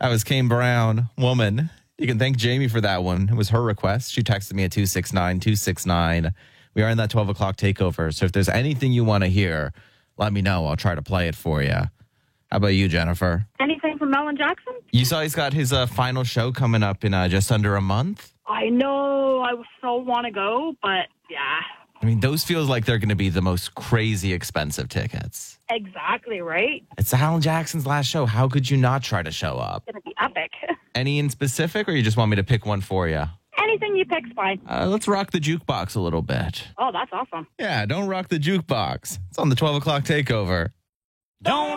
That was Kane Brown, Woman. You can thank Jamie for that one. It was her request. She texted me at 269-269. We are in that 12 o'clock takeover. So if there's anything you want to hear, let me know. I'll try to play it for you. How about you, Jennifer? Anything from Melvin Jackson? You saw he's got his final show coming up in just under a month? I know. I so want to go, but yeah. I mean, those feels like they're going to be the most crazy expensive tickets. Exactly, right? It's Alan Jackson's last show. How could you not try to show up? It's going to be epic. Any in specific, or you just want me to pick one for you? Anything you pick's fine. Let's rock the jukebox a little bit. Oh, that's awesome. Yeah, don't rock the jukebox. It's on the 12 o'clock takeover. Don't